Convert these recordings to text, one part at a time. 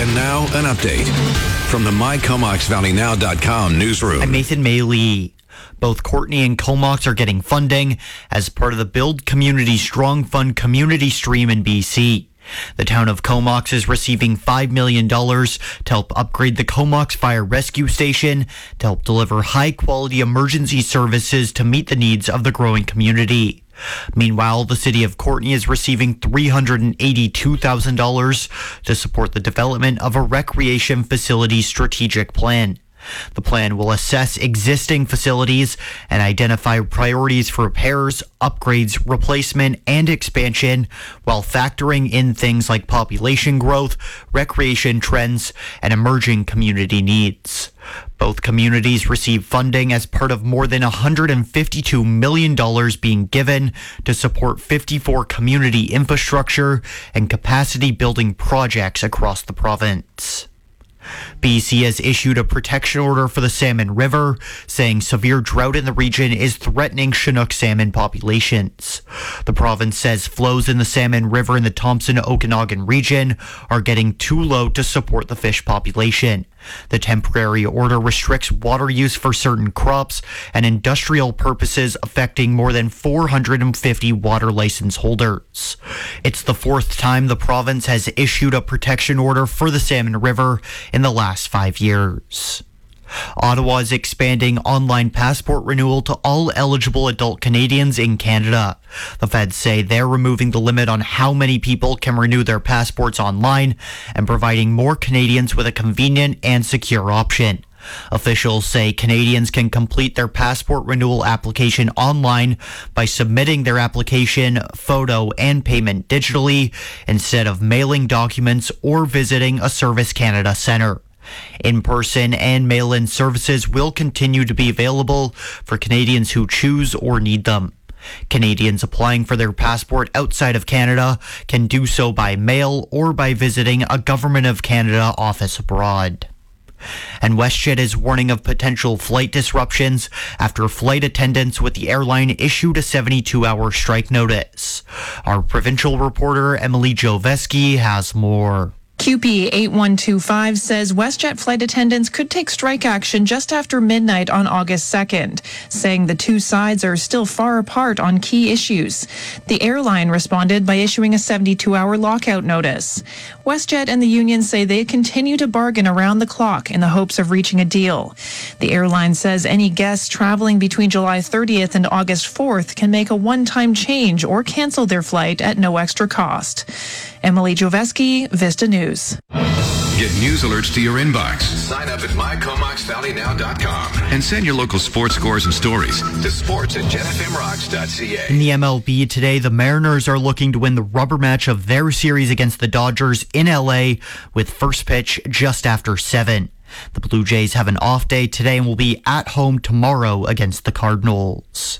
And now an update from the MyComoxValleyNow.com newsroom. I'm Nathan Maley. Both Courtenay and Comox are getting funding as part of the Build Community Strong Fund community stream in BC. The town of Comox is receiving $5 million to help upgrade the Comox Fire Rescue Station to help deliver high-quality emergency services to meet the needs of the growing community. Meanwhile, the city of Courtenay is receiving $382,000 to support the development of a recreation facility strategic plan. The plan will assess existing facilities and identify priorities for repairs, upgrades, replacement, and expansion while factoring in things like population growth, recreation trends, and emerging community needs. Both communities receive funding as part of more than $152 million being given to support 54 community infrastructure and capacity building projects across the province. BC has issued a protection order for the Salmon River, saying severe drought in the region is threatening Chinook salmon populations. The province says flows in the Salmon River in the Thompson-Okanagan region are getting too low to support the fish population. The temporary order restricts water use for certain crops and industrial purposes, affecting more than 450 water license holders. It's the fourth time the province has issued a protection order for the Salmon River in the last 5 years. Ottawa is expanding online passport renewal to all eligible adult Canadians in Canada. The feds say they're removing the limit on how many people can renew their passports online and providing more Canadians with a convenient and secure option. Officials say Canadians can complete their passport renewal application online by submitting their application, photo, and payment digitally instead of mailing documents or visiting a Service Canada centre. In-person and mail-in services will continue to be available for Canadians who choose or need them. Canadians applying for their passport outside of Canada can do so by mail or by visiting a Government of Canada office abroad. And WestJet is warning of potential flight disruptions after flight attendants with the airline issued a 72-hour strike notice. Our provincial reporter Emily Joveski has more. QP 8125 says WestJet flight attendants could take strike action just after midnight on August 2nd, saying the two sides are still far apart on key issues. The airline responded by issuing a 72-hour lockout notice. WestJet and the union say they continue to bargain around the clock in the hopes of reaching a deal. The airline says any guests traveling between July 30th and August 4th can make a one-time change or cancel their flight at no extra cost. Emily Joveski, Vista News. Get news alerts to your inbox. Sign up at MyComoxValleyNow.com and send your local sports scores and stories to sports@JenFMRocks.ca. In the MLB today, the Mariners are looking to win the rubber match of their series against the Dodgers in LA with first pitch just after 7. The Blue Jays have an off day today and will be at home tomorrow against the Cardinals.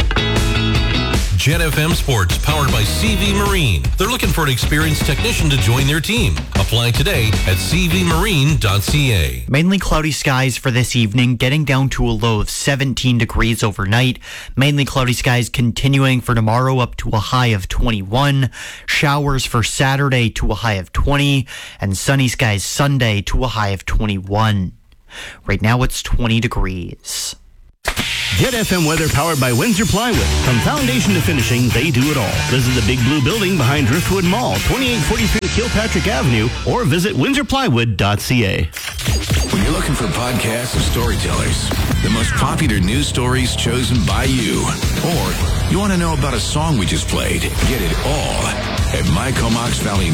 Gen FM Sports, powered by CV Marine. They're looking for an experienced technician to join their team. Apply today at cvmarine.ca. Mainly cloudy skies for this evening, getting down to a low of 17 degrees overnight. Mainly cloudy skies continuing for tomorrow up to a high of 21. Showers for Saturday to a high of 20. And sunny skies Sunday to a high of 21. Right now it's 20 degrees. Get FM weather powered by Windsor Plywood. From foundation to finishing, they do it all. Visit the big blue building behind Driftwood Mall, 2843 Kilpatrick Avenue, or visit windsorplywood.ca. When you're looking for podcasts of storytellers, the most popular news stories chosen by you, or you want to know about a song we just played, get it all at MyComoxValleyNow.com.